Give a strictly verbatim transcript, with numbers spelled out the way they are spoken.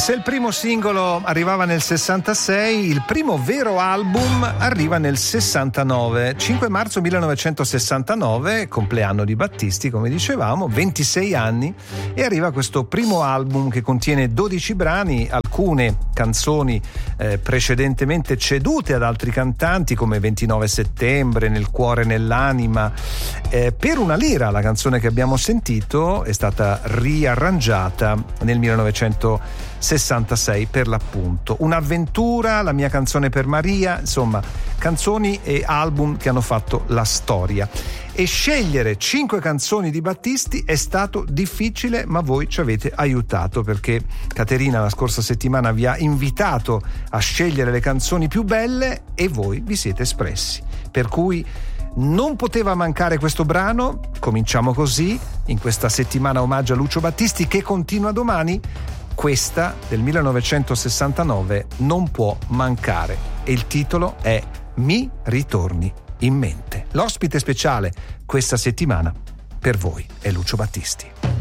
Se il primo singolo arrivava nel sessantasei, il primo vero album arriva nel sessantanove. cinque marzo millenovecentosessantanove, compleanno di Battisti, come dicevamo, ventisei anni, e arriva questo primo album che contiene dodici brani, alcune canzoni eh, precedentemente cedute ad altri cantanti come ventinove settembre, Nel cuore, nell'anima. Eh, per una lira, la canzone che abbiamo sentito è stata riarrangiata nel millenovecentosessantasei per l'appunto. Un'avventura, La mia canzone per Maria, insomma canzoni e album che hanno fatto la storia. E scegliere cinque canzoni di Battisti è stato difficile, ma voi ci avete aiutato, perché Caterina la scorsa settimana vi ha invitato a scegliere le canzoni più belle e voi vi siete espressi, per cui non poteva mancare questo brano. Cominciamo così, in questa settimana omaggio a Lucio Battisti che continua domani. Questa del millenovecentosessantanove non può mancare e il titolo è Mi ritorni in mente. L'ospite speciale questa settimana per voi è Lucio Battisti.